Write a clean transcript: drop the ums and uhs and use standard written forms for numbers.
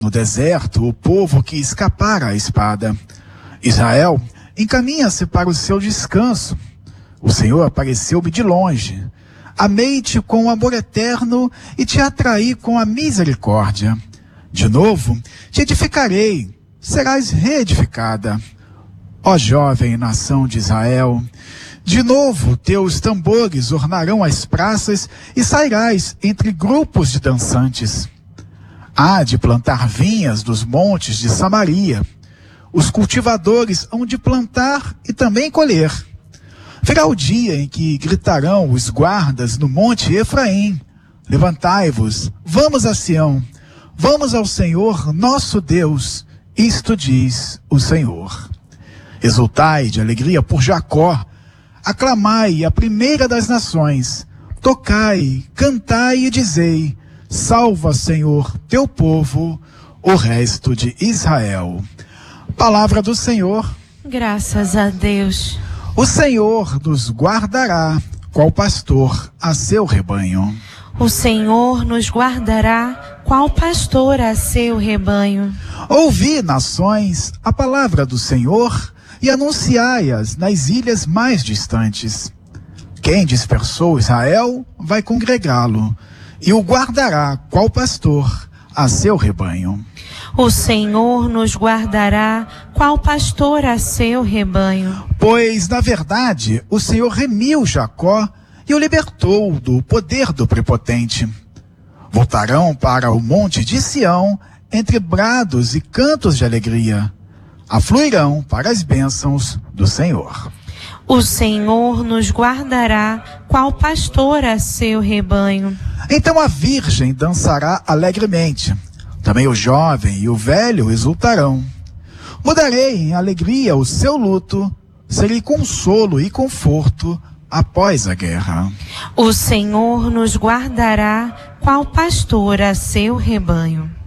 No deserto, o povo que escapara à espada. Israel encaminha-se para o seu descanso. O Senhor apareceu-me de longe. Amei-te com amor eterno e te atraí com a misericórdia. De novo, te edificarei, serás reedificada. Ó jovem nação de Israel, de novo teus tambores ornarão as praças e sairás entre grupos de dançantes. Há de plantar vinhas dos montes de Samaria. Os cultivadores hão de plantar e também colher. Virá o dia em que gritarão os guardas no monte Efraim: levantai-vos, vamos a Sião, vamos ao Senhor nosso Deus, isto diz o Senhor. Exultai de alegria por Jacó, aclamai a primeira das nações, tocai, cantai e dizei: salva, Senhor, teu povo, o resto de Israel. Palavra do Senhor. Graças a Deus. O Senhor nos guardará, qual pastor a seu rebanho. O Senhor nos guardará, qual pastor a seu rebanho. Ouvi, nações, a palavra do Senhor e anunciai-as nas ilhas mais distantes. Quem dispersou Israel vai congregá-lo e o guardará, qual pastor a seu rebanho. O Senhor nos guardará, qual pastor a seu rebanho. Pois, na verdade, o Senhor remiu Jacó e o libertou do poder do prepotente. Voltarão para o monte de Sião, entre brados e cantos de alegria. Afluirão para as bênçãos do Senhor. O Senhor nos guardará, qual pastor a seu rebanho. Então a virgem dançará alegremente. Também o jovem e o velho exultarão. Mudarei em alegria o seu luto, serei consolo e conforto após a guerra. O Senhor nos guardará, qual pastor a seu rebanho.